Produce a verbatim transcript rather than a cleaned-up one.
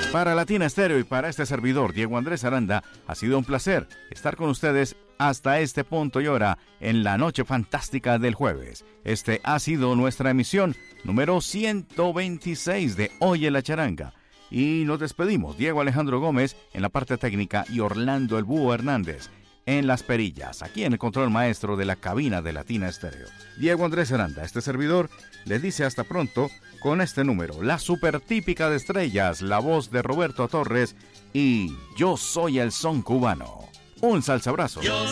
Para Latina Estéreo y para este servidor, Diego Andrés Aranda, ha sido un placer estar con ustedes hasta este punto y hora en la noche fantástica del jueves. Este ha sido nuestra emisión número ciento veintiséis de Oye la Charanga. Y nos despedimos, Diego Alejandro Gómez en la parte técnica y Orlando el Búho Hernández en las perillas, aquí en el control maestro de la cabina de Latina Estéreo. Diego Andrés Aranda, este servidor, les dice hasta pronto con este número, la super típica de estrellas, la voz de Roberto Torres y Yo Soy el Son Cubano. Un salsabrazo.